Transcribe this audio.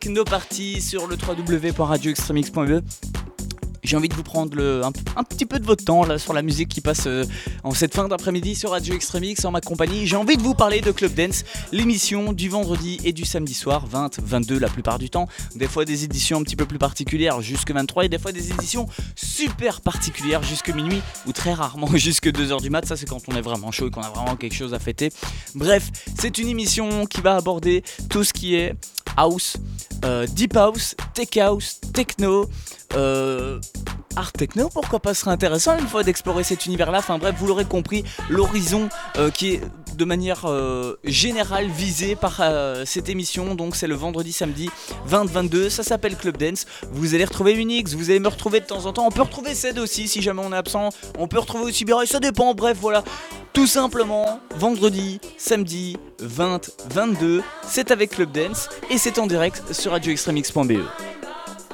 Techno Party sur le www.radioextremix.be. J'ai envie de vous prendre un petit peu de votre temps là sur la musique qui passe en cette fin d'après-midi sur Radio Extremix en ma compagnie. J'ai envie de vous parler de Club Dance, l'émission du vendredi et du samedi soir, 20, 22 la plupart du temps. Des fois des éditions un petit peu plus particulières jusque 23 et des fois des éditions super particulières jusque minuit ou très rarement jusque 2h du mat. Ça c'est quand on est vraiment chaud et qu'on a vraiment quelque chose à fêter. Bref, c'est une émission qui va aborder tout ce qui est house, deep house, tech house, techno, art techno, pourquoi pas, ce serait intéressant une fois d'explorer cet univers là. Enfin bref, vous l'aurez compris, l'horizon qui est de manière générale visé par cette émission. Donc c'est le vendredi samedi 20-22, ça s'appelle Club Dance. Vous allez retrouver Unix, vous allez me retrouver de temps en temps. On peut retrouver Ced aussi si jamais on est absent. On peut retrouver aussi Biray, ça dépend. Bref voilà, tout simplement vendredi, samedi 20-22, c'est avec Club Dance et c'est en direct sur radioextremix.be.